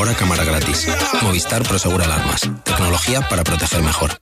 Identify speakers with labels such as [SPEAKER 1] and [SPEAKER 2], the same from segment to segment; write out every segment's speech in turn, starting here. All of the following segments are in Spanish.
[SPEAKER 1] Ahora cámara gratis. Movistar Prosegura Alarmas. Tecnología para proteger mejor.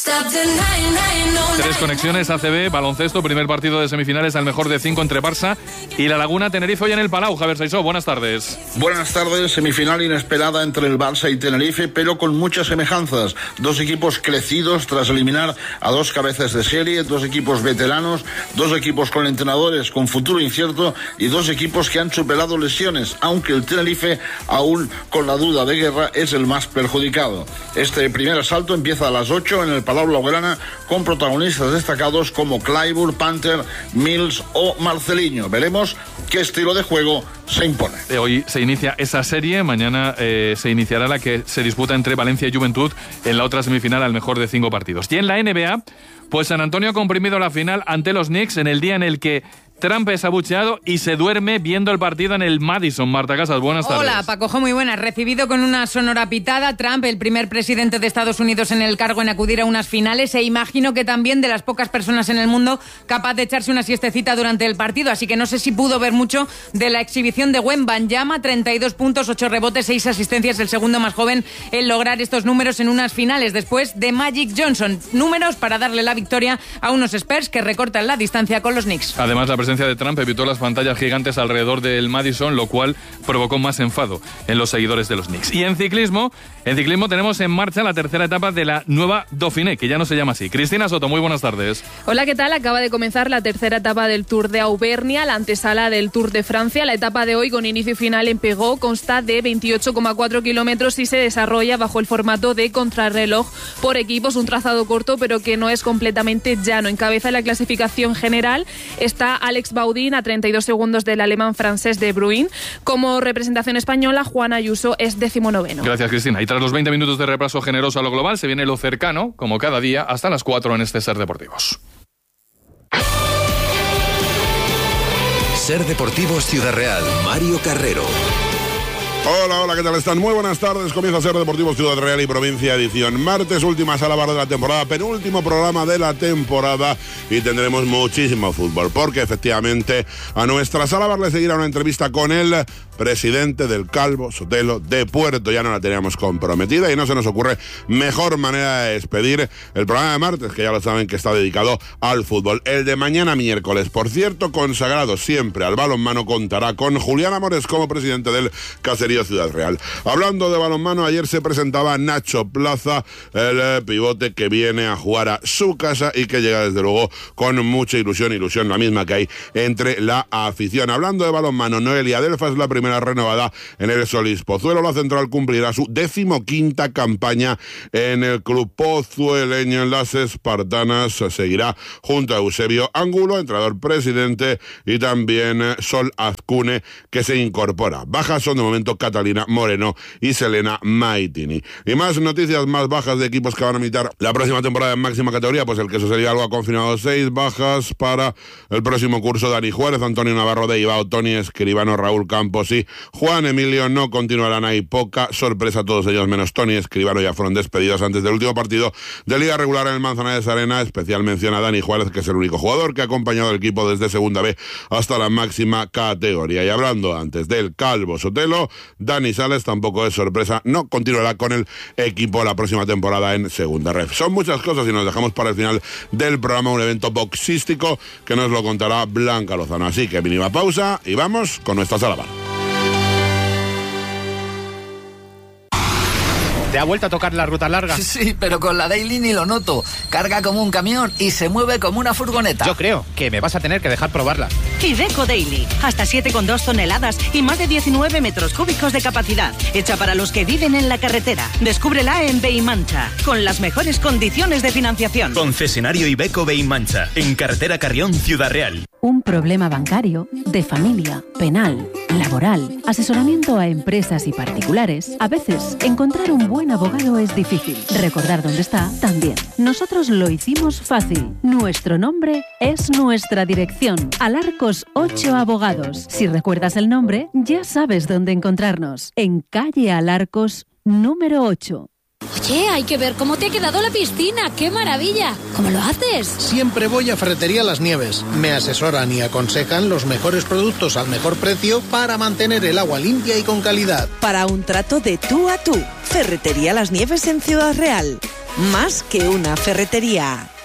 [SPEAKER 2] 3 conexiones ACB, baloncesto, primer partido de semifinales al mejor de 5 entre Barça y La Laguna Tenerife hoy en el Palau. Javier Saisó, buenas tardes.
[SPEAKER 3] Buenas tardes, semifinal inesperada entre el Barça y Tenerife, pero con muchas semejanzas. Dos equipos crecidos tras eliminar a dos cabezas de serie, dos equipos veteranos, dos equipos con entrenadores con futuro incierto y dos equipos que han superado lesiones, aunque el Tenerife, aún con la duda de Guerra, es el más perjudicado. Este primer asalto empieza a las 8 en el Palau Blaugrana con protagonistas destacados como Clyburn, Panther, Mills o Marceliño. Veremos qué estilo de juego se impone.
[SPEAKER 2] Hoy se inicia esa serie, mañana se iniciará la que se disputa entre Valencia y Juventud en la otra semifinal al mejor de 5 partidos. Y en la NBA, pues San Antonio ha comprimido la final ante los Knicks en el día en el que Trump es abucheado y se duerme viendo el partido en el Madison. Marta Casas, buenas tardes.
[SPEAKER 4] Hola, Pacojo, muy buenas. Recibido con una sonora pitada, Trump, el primer presidente de Estados Unidos en el cargo en acudir a unas finales, e imagino que también de las pocas personas en el mundo capaz de echarse una siestecita durante el partido, así que no sé si pudo ver mucho de la exhibición de Wembanyama, 32 puntos, 8 rebotes, 6 asistencias, el segundo más joven en lograr estos números en unas finales, después de Magic Johnson. Números para darle la victoria a unos Spurs que recortan la distancia con los Knicks.
[SPEAKER 2] Además, la presencia de Trump evitó las pantallas gigantes alrededor del Madison, lo cual provocó más enfado en los seguidores de los Knicks. Y en ciclismo tenemos en marcha la tercera etapa de la nueva Dauphiné, que ya no se llama así. Cristina Soto, muy buenas tardes.
[SPEAKER 5] Hola, ¿qué tal? Acaba de comenzar la tercera etapa del Tour de Auvernia, la antesala del Tour de Francia. La etapa de hoy, con inicio y final en Pegó, consta de 28,4 kilómetros y se desarrolla bajo el formato de contrarreloj por equipos, un trazado corto pero que no es completamente llano. Encabeza la clasificación general está Alex Baudin a 32 segundos del alemán francés de Bruin. Como representación española, Juan Ayuso es 19º.
[SPEAKER 2] Gracias, Cristina. Y tras los 20 minutos de repaso generoso a lo global, se viene lo cercano, como cada día, hasta las 4 en este Ser Deportivos.
[SPEAKER 6] Ser Deportivos Ciudad Real, Mario Carrero.
[SPEAKER 7] Hola, ¿qué tal están? Muy buenas tardes. Comienza Ser Deportivos Ciudad Real y Provincia, edición martes, última sala bar de la temporada, penúltimo programa de la temporada, y tendremos muchísimo fútbol, porque efectivamente a nuestra sala bar le seguirá una entrevista con el presidente del Calvo Sotelo de Puerto. Ya no la teníamos comprometida y no se nos ocurre mejor manera de despedir el programa de martes, que ya lo saben que está dedicado al fútbol. El de mañana miércoles, por cierto, consagrado siempre al balonmano, contará con Julián Amores como presidente del Caserío Ciudad Real. Hablando de balonmano, ayer se presentaba Nacho Plaza, el pivote que viene a jugar a su casa y que llega desde luego con mucha ilusión la misma que hay entre la afición. Hablando de balonmano, Noelia Delfa es la primera renovada en el Solís Pozuelo. La central cumplirá su 15ª campaña en el club pozueleño. En las espartanas seguirá junto a Eusebio Angulo, entrenador presidente, y también Sol Azcune, que se incorpora. Bajas son de momento Catalina Moreno y Selena Maitini. Y más noticias, más bajas de equipos que van a militar la próxima temporada en máxima categoría. Pues el Queso Sería Algo ha confirmado 6 bajas para el próximo curso. Dani Juárez, Antonio Navarro de Ibao, Tony Escribano, Raúl Campos y Juan Emilio no continuarán. Hay poca sorpresa, todos ellos menos Tony Escribano ya fueron despedidos antes del último partido de Liga Regular en el Manzanares Arena. Especial mención a Dani Juárez, que es el único jugador que ha acompañado al equipo desde segunda B hasta la máxima categoría. Y hablando antes del Calvo Sotelo, Dani Sales tampoco es sorpresa, no continuará con el equipo la próxima temporada en segunda ref. Son muchas cosas y nos dejamos para el final del programa un evento boxístico que nos lo contará Blanca Lozano. Así que mínima pausa y vamos con nuestra sala bar.
[SPEAKER 8] ¿Te ha vuelto a tocar la ruta larga?
[SPEAKER 9] Sí, pero con la Daily ni lo noto. Carga como un camión y se mueve como una furgoneta.
[SPEAKER 8] Yo creo que me vas a tener que dejar probarla.
[SPEAKER 10] Iveco Daily. Hasta 7,2 toneladas y más de 19 metros cúbicos de capacidad. Hecha para los que viven en la carretera. Descúbrela en Beimancha, con las mejores condiciones de financiación.
[SPEAKER 11] Concesionario Iveco Beimancha, en carretera Carrión, Ciudad Real.
[SPEAKER 12] Un problema bancario, de familia, penal, laboral, asesoramiento a empresas y particulares. A veces, encontrar un buen abogado es difícil. Recordar dónde está, también. Nosotros lo hicimos fácil. Nuestro nombre es nuestra dirección. Alarcos 8 Abogados. Si recuerdas el nombre, ya sabes dónde encontrarnos. En calle Alarcos, número 8.
[SPEAKER 13] Oye, hay que ver cómo te ha quedado la piscina. ¡Qué maravilla! ¿Cómo lo haces?
[SPEAKER 14] Siempre voy a Ferretería Las Nieves. Me asesoran y aconsejan los mejores productos al mejor precio para mantener el agua limpia y con calidad.
[SPEAKER 15] Para un trato de tú a tú. Ferretería Las Nieves en Ciudad Real. Más que una ferretería.